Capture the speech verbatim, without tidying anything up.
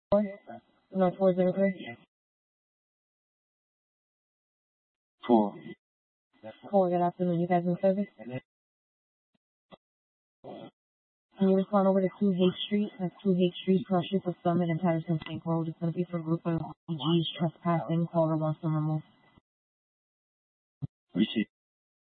North four zero three. Four. Four, good afternoon. You guys in service? Can you respond over to two Haight Street? That's two Haight Street, Precious of Summit and Patterson Sink Road. It's going to be for a group of G's trespassing. Caller wants to remove. Receive.